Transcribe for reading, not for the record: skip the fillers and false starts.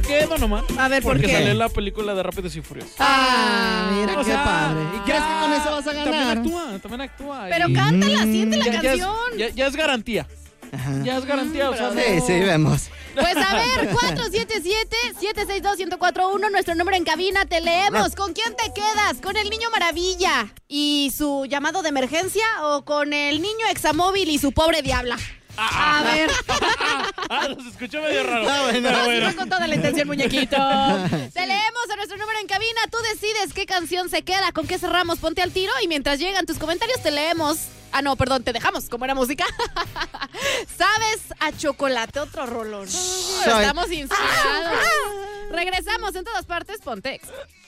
por qué, Don Omar? A ver, ¿por Porque qué? salió en la película de Rápidos y Furiosos. Mira, O qué sea, padre. ¿Y crees que con eso vas a ganar? También actúa. Pero y cántala, siente la ya es- canción. ya es garantía. Ajá. Ya es garantía, o sea, Sí, sí, vemos. Pues a ver, 477-762-1041, nuestro número en cabina, te leemos. ¿Con quién te quedas? ¿Con el niño maravilla y su llamado de emergencia o con el niño examóvil y su pobre diabla? A ver. Nos escuchó medio raro. bueno. Pero No, bueno. sí fue con toda la intención, muñequito. Te leemos a nuestro número en cabina. Tú decides qué canción se queda, con qué cerramos. Ponte al tiro y mientras llegan tus comentarios te leemos. Ah, no, perdón, te dejamos con buena música. ¿Sabes a chocolate? Otro rolón. Estamos inspirados. Regresamos en todas partes. Ponte Exa.